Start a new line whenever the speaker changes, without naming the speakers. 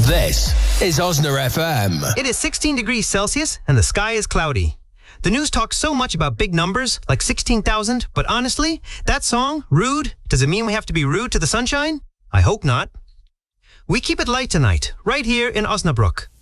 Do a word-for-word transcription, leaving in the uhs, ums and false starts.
This is Osna F M.
It is sixteen degrees Celsius and the sky is cloudy. The news talks so much about big numbers, like sixteen thousand, but honestly, that song, Rude, does it mean we have to be rude to the sunshine? I hope not. We keep it light tonight, right here in Osnabrück.